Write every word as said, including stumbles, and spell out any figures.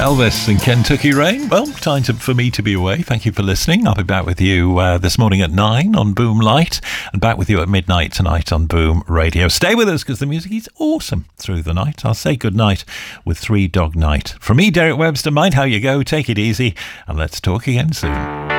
Elvis and Kentucky Rain. Well, time to, for me to be away. Thank you for listening. I'll be back with you uh, this morning at nine on Boom Light and back with you at midnight tonight on Boom Radio. Stay with us because the music is awesome through the night. I'll say good night with Three Dog Night. From me, Derek Webster, mind how you go. Take it easy and let's talk again soon.